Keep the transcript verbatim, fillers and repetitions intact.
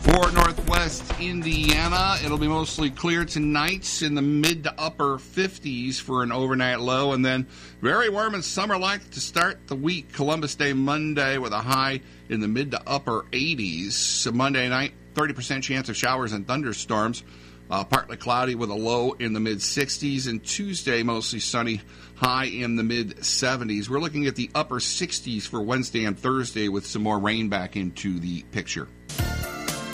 For Northwest Indiana, it'll be mostly clear tonight in the mid to upper fifties for an overnight low, and then very warm and summer-like to start the week. Columbus Day Monday with a high in the mid to upper eighties. So Monday night, thirty percent chance of showers and thunderstorms. Uh, partly cloudy with a low in the mid-sixties, and Tuesday mostly sunny, high in the mid-seventies. We're looking at the upper sixties for Wednesday and Thursday with some more rain back into the picture.